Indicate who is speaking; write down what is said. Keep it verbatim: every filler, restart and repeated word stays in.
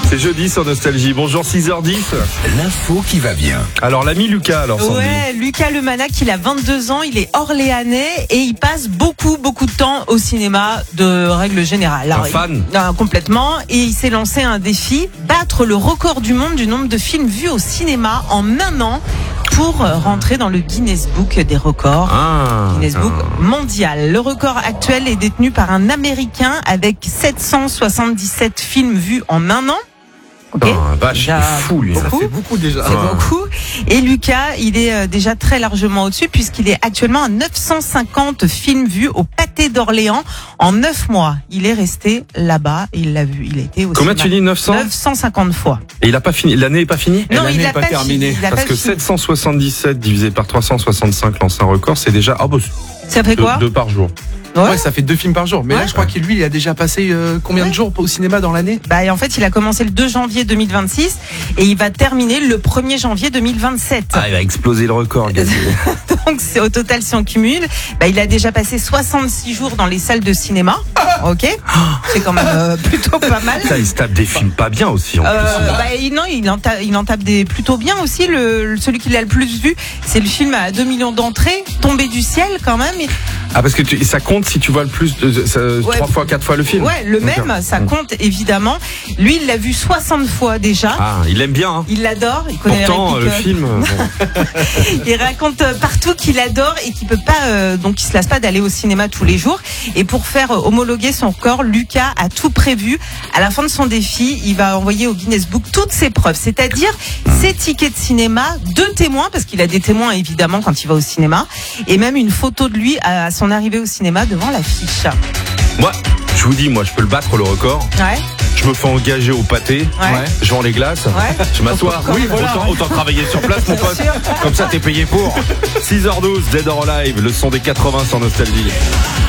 Speaker 1: C'est jeudi sur Nostalgie. Bonjour, six heures dix.
Speaker 2: L'info qui va bien.
Speaker 1: Alors, l'ami Lucas, alors, Sandy.
Speaker 3: Ouais, Lucas Lemanac, il a vingt-deux ans, il est orléanais et il passe beaucoup, beaucoup de temps au cinéma de règle générale. Alors,
Speaker 1: Un fan
Speaker 3: il, euh, Complètement. Et il s'est lancé un défi, battre le record du monde du nombre de films vus au cinéma en un an pour rentrer dans le Guinness Book des records.
Speaker 1: Ah,
Speaker 3: Guinness Book
Speaker 1: ah.
Speaker 3: mondial. Le record actuel est détenu par un Américain avec sept cent soixante-dix-sept films vus en un an. Ok.
Speaker 1: Ah, vache, il
Speaker 3: Déjà
Speaker 1: est fou, lui.
Speaker 3: beaucoup.
Speaker 1: Ça fait
Speaker 2: beaucoup déjà.
Speaker 3: C'est
Speaker 1: Ah.
Speaker 3: beaucoup. Et Lucas, il est euh, déjà très largement au-dessus puisqu'il est actuellement à neuf cent cinquante films vus au Pâté d'Orléans en neuf mois. Il est resté là-bas et il l'a vu. Il a été au
Speaker 1: Combien
Speaker 3: cinéma
Speaker 1: tu dis, neuf cents
Speaker 3: neuf cent cinquante fois.
Speaker 1: Et il a pas fini. L'année est pas finie?
Speaker 3: Non,
Speaker 2: l'année
Speaker 3: il
Speaker 2: est
Speaker 3: n'a
Speaker 2: pas
Speaker 3: pas,
Speaker 2: terminée.
Speaker 3: fini. Il a
Speaker 1: Parce
Speaker 3: pas
Speaker 1: que
Speaker 3: fini.
Speaker 1: sept cent soixante-dix-sept divisé par trois cent soixante-cinq lance un record, c'est déjà, ah bah,
Speaker 3: Ça fait
Speaker 1: deux,
Speaker 3: quoi
Speaker 1: deux par jour.
Speaker 3: Ouais.
Speaker 2: Ouais, ça fait deux films par jour. Mais
Speaker 3: Ouais.
Speaker 2: là, je crois qu'il lui, il a déjà passé euh, combien
Speaker 3: Ouais.
Speaker 2: de jours au cinéma dans l'année?
Speaker 3: Bah, et en fait, il a commencé le deux janvier deux mille vingt-six et il va terminer le premier janvier deux mille vingt-sept.
Speaker 1: Ah, il va exploser le record, Gazi.
Speaker 3: Donc, c'est, au total, si on cumule, bah, il a déjà passé soixante-six jours dans les salles de cinéma. Ok. C'est quand même euh, plutôt pas mal.
Speaker 1: Putain, il se tape des films pas bien aussi, en
Speaker 3: Euh,
Speaker 1: plus.
Speaker 3: bah, il- non, il en, tape, il en tape des plutôt bien aussi. Le, le- celui qui l'a le plus vu, c'est le film à deux millions d'entrées, Tombé du ciel quand même. Et-
Speaker 1: Ah, parce que tu, ça compte si tu vois le plus de, ça,
Speaker 3: Ouais.
Speaker 1: trois fois, quatre fois le film.
Speaker 3: Ouais, le même,
Speaker 1: Ok.
Speaker 3: ça compte évidemment. Lui, il l'a vu soixante fois déjà.
Speaker 1: Ah, il aime bien, hein.
Speaker 3: Il l'adore, il connaît
Speaker 1: Pourtant,
Speaker 3: les
Speaker 1: le
Speaker 3: répliques,
Speaker 1: film, bon.
Speaker 3: il raconte euh, partout qu'il adore et qu'il peut pas, euh, donc il se lasse pas d'aller au cinéma tous les jours. Et pour faire euh, homologuer son record, Lucas a tout prévu. À la fin de son défi, il va envoyer au Guinness Book toutes ses preuves, c'est-à-dire ses tickets de cinéma, deux témoins, parce qu'il a des témoins évidemment quand il va au cinéma, et même une photo de lui à son arrivée au cinéma devant l'affiche.
Speaker 1: Moi, je vous dis, moi, je peux le battre, le record.
Speaker 3: Ouais,
Speaker 1: Je me fais engager au pâté.
Speaker 3: ouais.
Speaker 1: Je vends les glaces.
Speaker 3: Ouais.
Speaker 1: Je m'assois.
Speaker 3: Oui, voilà,
Speaker 1: autant,
Speaker 3: ouais.
Speaker 1: autant travailler sur place, mon pote. Comme ça, t'es payé pour. six heures douze, Dead or Alive, le son des quatre-vingts sur Nostalgie.